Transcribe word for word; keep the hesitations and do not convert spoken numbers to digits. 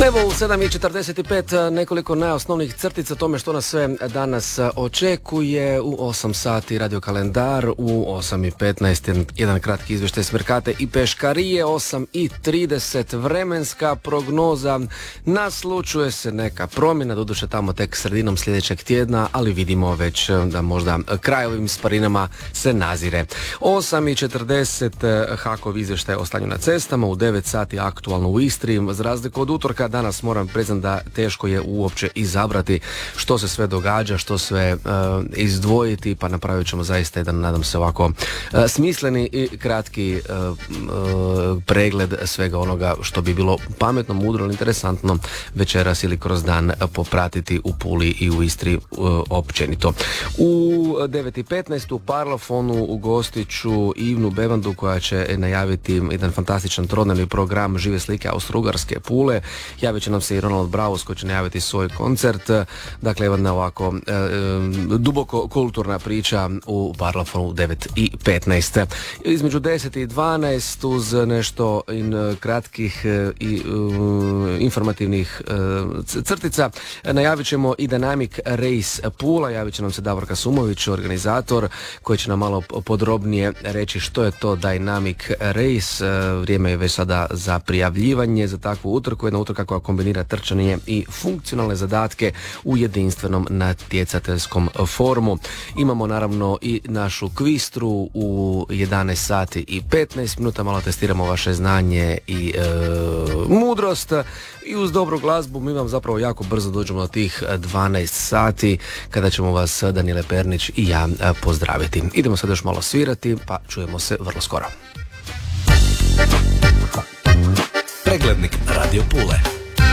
Evo u sedam i četrdeset pet nekoliko najosnovnih crtica tome što nas sve danas očekuje. U osam sati radio kalendar, u osam i petnaest jedan kratki izvještaj s Merkate i Peškarije, osam i trideset vremenska prognoza, naslučuje se neka promjena, doduše tamo tek sredinom sljedećeg tjedna, ali vidimo već da možda kraj ovim sparinama se nazire. osam i četrdeset Hakov izvještaj o stanju na cestama, u devet sati aktualno u Istri, za razliku od utorka. Danas moram priznati da teško je uopće izabrati što se sve događa, što sve uh, izdvojiti, pa napravit ćemo zaista jedan, nadam se, ovako uh, smisleni i kratki uh, uh, pregled svega onoga što bi bilo pametno, mudro, interesantno večeras ili kroz dan popratiti u Puli i u Istri uh, općenito. U devet i petnaest u Parlofonu ugostit ću Ivnu Bevandu koja će najaviti jedan fantastičan trodnevni program Žive slike Austro-Ugarske Pule. Javit će nam se i Ronald Braus koji će najaviti svoj koncert. Dakle, jedna ovako e, duboko kulturna priča u Parlofonu u devet i petnaest. Između deset i dvanaest uz nešto in, kratkih i uh, informativnih uh, crtica najavit ćemo i Dynamic Race Pula. Javit će nam se Davorka Sumović, organizator, koji će nam malo podrobnije reći što je to Dynamic Race. Uh, vrijeme je već sada za prijavljivanje za takvu utrku, jedna utrka koja kombinira trčanje i funkcionalne zadatke u jedinstvenom natjecateljskom formu. Imamo naravno i našu kvistru u jedanaest sati i petnaest minuta, malo testiramo vaše znanje i e, mudrost i uz dobru glazbu mi vam zapravo jako brzo dođemo do tih dvanaest sati kada ćemo vas Danijele Pernić i ja pozdraviti. Idemo sad još malo svirati, pa čujemo se vrlo skoro. Preglednik Radio Pule.